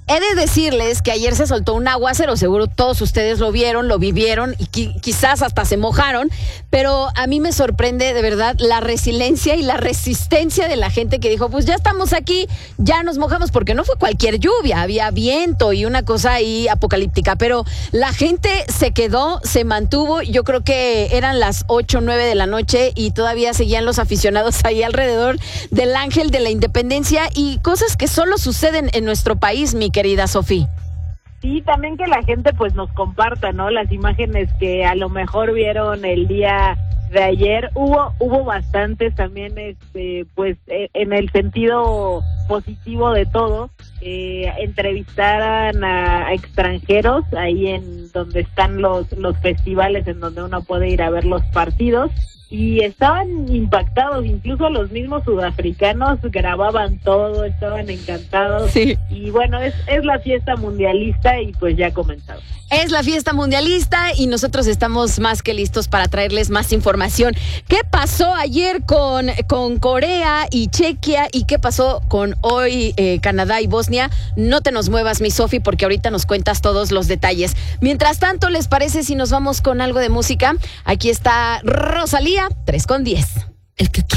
He de decirles que ayer se soltó un aguacero, seguro todos ustedes lo vieron, lo vivieron y quizás hasta se mojaron, pero a mí me sorprende de verdad la resiliencia y la resistencia de la gente que dijo, pues ya estamos aquí, ya nos mojamos, porque no fue cualquier lluvia, había viento y una cosa ahí apocalíptica, pero la gente se quedó, se mantuvo. Yo creo que eran las 8 o 9 de la noche y todavía seguían los aficionados ahí alrededor del Ángel de la Independencia, y cosas que solo suceden en nuestro país, mi querida Sofía. Sí, también que la gente pues nos comparta, ¿no? Las imágenes que a lo mejor vieron el día de ayer. Hubo bastantes también, pues en el sentido positivo de todo. Entrevistaran a extranjeros ahí en donde están los festivales en donde uno puede ir a ver los partidos, y estaban impactados, incluso los mismos sudafricanos grababan todo, estaban encantados. Sí. Y bueno, es la fiesta mundialista y pues ya ha comenzado. Es la fiesta mundialista y nosotros estamos más que listos para traerles más información. ¿Qué pasó ayer con Corea y Chequia y qué pasó con hoy Canadá y Bosnia? No te nos muevas, mi Sofi, porque ahorita nos cuentas todos los detalles. Mientras tanto, ¿les parece si nos vamos con algo de música? Aquí está Rosalía, 3:10.